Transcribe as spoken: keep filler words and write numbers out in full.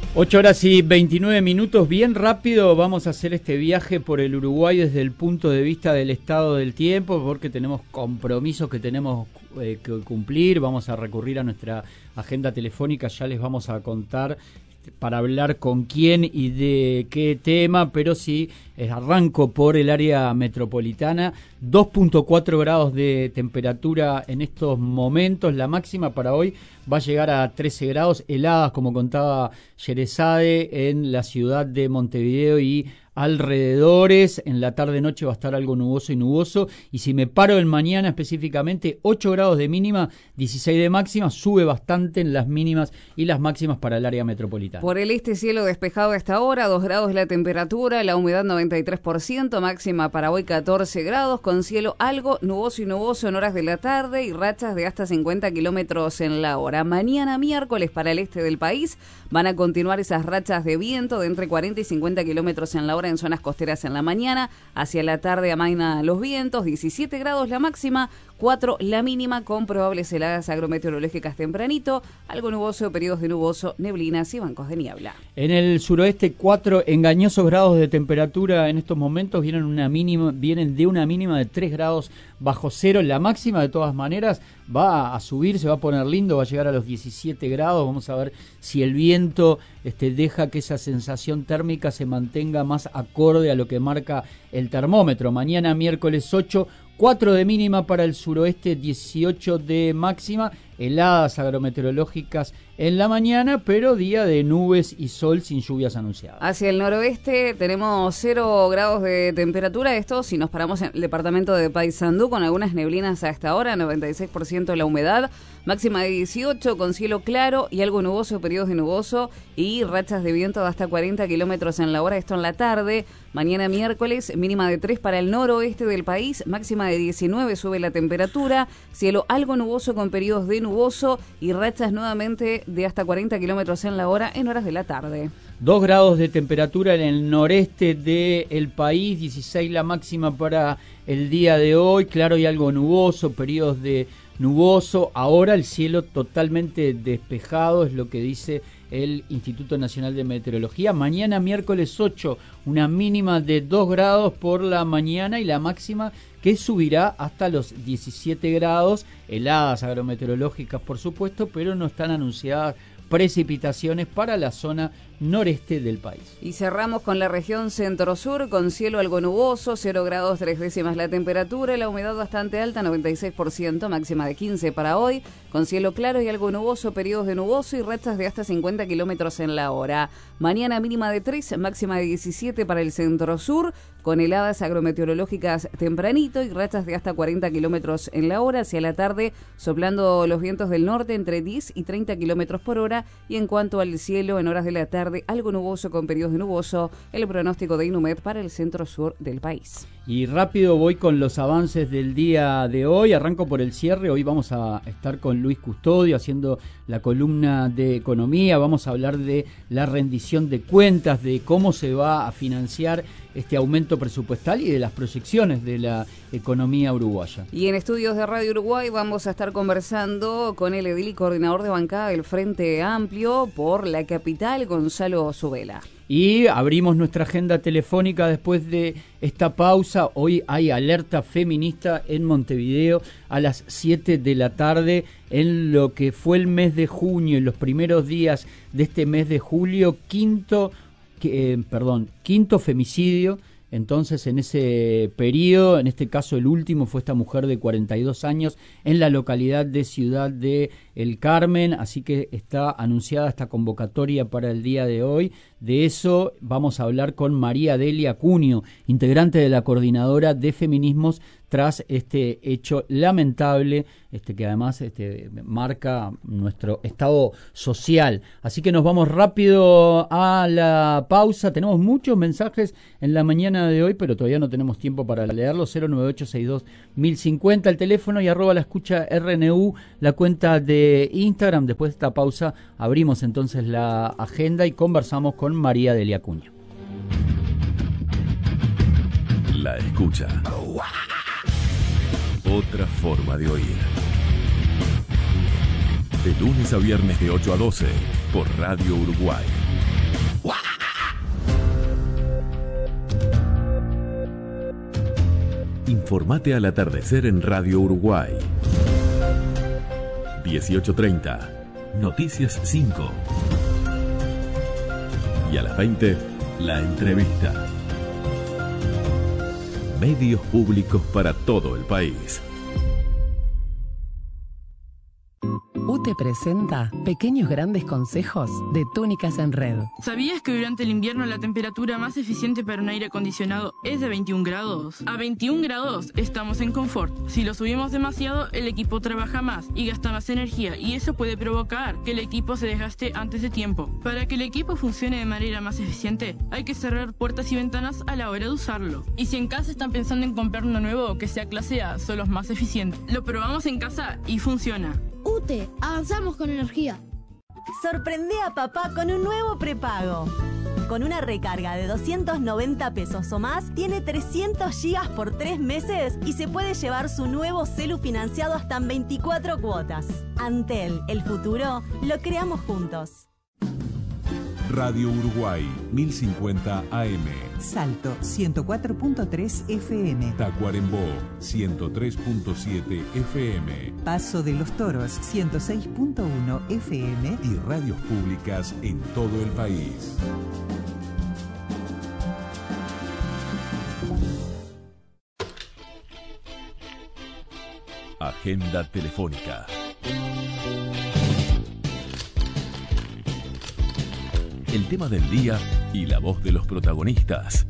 ocho horas y veintinueve minutos, bien rápido vamos a hacer este viaje por el Uruguay desde el punto de vista del estado del tiempo, porque tenemos compromisos que tenemos eh, que cumplir. Vamos a recurrir a nuestra agenda telefónica, ya les vamos a contar para hablar con quién y de qué tema, pero sí eh, arranco por el área metropolitana. Dos punto cuatro grados de temperatura en estos momentos, la máxima para hoy va a llegar a trece grados, heladas como contaba Yerezade en la ciudad de Montevideo y alrededores. En la tarde-noche va a estar algo nuboso y nuboso, y si me paro en mañana específicamente, ocho grados de mínima, dieciséis de máxima, sube bastante en las mínimas y las máximas para el área metropolitana. Por el este, cielo despejado a esta hora, dos grados la temperatura, la humedad noventa y tres por ciento, máxima para hoy catorce grados, con cielo algo nuboso y nuboso en horas de la tarde y rachas de hasta cincuenta kilómetros en la hora. Mañana miércoles para el este del país van a continuar esas rachas de viento de entre cuarenta y cincuenta kilómetros en la hora en zonas costeras en la mañana. Hacia la tarde amainan los vientos, diecisiete grados la máxima, cuatro la mínima, con probables heladas agrometeorológicas tempranito, algo nuboso, periodos de nuboso, neblinas y bancos de niebla. En el suroeste, cuatro engañosos grados de temperatura en estos momentos, vienen, una mínima, vienen de una mínima de tres grados bajo cero. La máxima, de todas maneras, va a subir, se va a poner lindo, va a llegar a los diecisiete grados. Vamos a ver si el viento este, deja que esa sensación térmica se mantenga más acorde a lo que marca el termómetro. Mañana miércoles ocho, cuatro de mínima para el suroeste, dieciocho de máxima, heladas agrometeorológicas en la mañana, pero día de nubes y sol sin lluvias anunciadas. Hacia el noroeste tenemos cero grados de temperatura, esto si nos paramos en el departamento de Paysandú, con algunas neblinas a esta hora, noventa y seis por ciento la humedad, máxima de dieciocho, con cielo claro y algo nuboso, periodos de nuboso y rachas de viento de hasta cuarenta kilómetros en la hora, esto en la tarde. Mañana miércoles, mínima de tres para el noroeste del país, máxima de diecinueve, sube la temperatura, cielo algo nuboso con periodos de nuboso y rachas nuevamente de hasta cuarenta kilómetros en la hora en horas de la tarde. Dos grados de temperatura en el noreste del país, dieciséis la máxima para el día de hoy, claro y algo nuboso, periodos de nuboso. Ahora el cielo totalmente despejado, es lo que dice el Instituto Nacional de Meteorología. Mañana miércoles ocho, una mínima de dos grados por la mañana y la máxima que subirá hasta los diecisiete grados. Heladas agrometeorológicas, por supuesto, pero no están anunciadas precipitaciones para la zona noreste del país. Y cerramos con la región centro-sur, con cielo algo nuboso, cero grados tres décimas la temperatura, la humedad bastante alta, noventa y seis por ciento, máxima de quince para hoy, con cielo claro y algo nuboso, periodos de nuboso y rachas de hasta cincuenta kilómetros en la hora. Mañana mínima de tres, máxima de diecisiete para el centro-sur, con heladas agrometeorológicas tempranito y rachas de hasta cuarenta kilómetros en la hora. Hacia la tarde, soplando los vientos del norte entre diez y treinta kilómetros por hora. Y en cuanto al cielo, en horas de la tarde, algo nuboso con periodos de nuboso, el pronóstico de Inumet para el centro-sur del país. Y rápido voy con los avances del día de hoy. Arranco por el cierre. Hoy vamos a estar con Luis Custodio haciendo la columna de economía. Vamos a hablar de la rendición de cuentas, de cómo se va a financiar este aumento presupuestal y de las proyecciones de la economía uruguaya. Y en estudios de Radio Uruguay vamos a estar conversando con el edil y coordinador de bancada del Frente Amplio por la capital, Gonzalo Zubela. Y abrimos nuestra agenda telefónica después de esta pausa. Hoy hay alerta feminista en Montevideo a las siete de la tarde en lo que fue el mes de junio, en los primeros días de este mes de julio, quinto, eh, perdón, quinto femicidio. Entonces, en ese periodo, en este caso el último fue esta mujer de cuarenta y dos años en la localidad de Ciudad de El Carmen, así que está anunciada esta convocatoria para el día de hoy. De eso vamos a hablar con María Delia Cunio, integrante de la Coordinadora de Feminismos, tras este hecho lamentable, este que además este, marca nuestro estado social. Así que nos vamos rápido a la pausa. Tenemos muchos mensajes en la mañana de hoy, pero todavía no tenemos tiempo para leerlos. cero nueve ocho seis dos mil cincuenta el teléfono y arroba la escucha R N U, la cuenta de Instagram. Después de esta pausa abrimos entonces la agenda y conversamos con María Delia Cunio. La escucha. Otra forma de oír. De lunes a viernes de ocho a doce por Radio Uruguay. Informate al atardecer en Radio Uruguay. dieciocho treinta, Noticias cinco. Y a las veinte, La Entrevista. Medios públicos para todo el país. U T E presenta Pequeños Grandes Consejos de Túnicas en Red. ¿Sabías que durante el invierno la temperatura más eficiente para un aire acondicionado es de veintiún grados? A veintiún grados estamos en confort. Si lo subimos demasiado, el equipo trabaja más y gasta más energía, y eso puede provocar que el equipo se desgaste antes de tiempo. Para que el equipo funcione de manera más eficiente, hay que cerrar puertas y ventanas a la hora de usarlo. Y si en casa están pensando en comprar uno nuevo que sea clase A, son los más eficientes. Lo probamos en casa y funciona. U T E, avanzamos con energía. Sorprende a papá con un nuevo prepago. Con una recarga de doscientos noventa pesos o más, tiene trescientos gigas por tres meses y se puede llevar su nuevo celu financiado hasta en veinticuatro cuotas. Antel, el futuro, lo creamos juntos. Radio Uruguay, mil cincuenta A M. Salto, ciento cuatro punto tres F M. Tacuarembó, ciento tres punto siete F M. Paso de los Toros, ciento seis punto uno F M. Y radios públicas en todo el país. Agenda telefónica. El tema del día y la voz de los protagonistas.